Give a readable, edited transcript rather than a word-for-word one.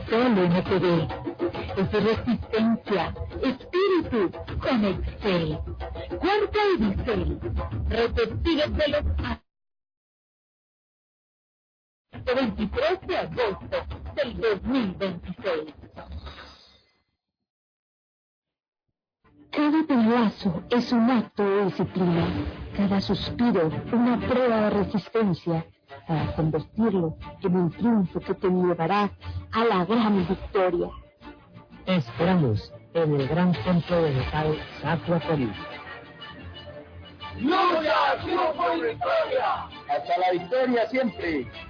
solo NTV. Es de resistencia, espíritu con Excel. Cuarta Edicel. Repetidos de los 23 de agosto del 2026. Cada pedazo es un acto de disciplina, cada suspiro una prueba de resistencia, para convertirlo en un triunfo que te llevará a la gran victoria. Te esperamos en el gran templo de metal Sacro Acuario. ¡Lucha, triunfo y victoria! ¡Hasta la victoria siempre!